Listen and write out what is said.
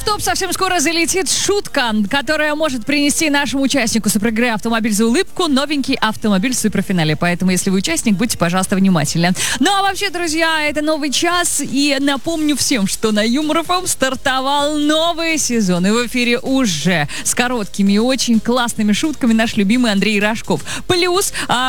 в топ совсем скоро залетит шутка, которая может принести нашему участнику суперигры «Автомобиль за улыбку» новенький автомобиль в суперфинале. Поэтому, если вы участник, будьте, пожалуйста, внимательны. Ну а вообще, друзья, это новый час. И напомню всем, что на Юмор ФМ стартовал новый сезон. И в эфире уже с короткими и очень классными шутками наш любимый Андрей Рожков. Плюс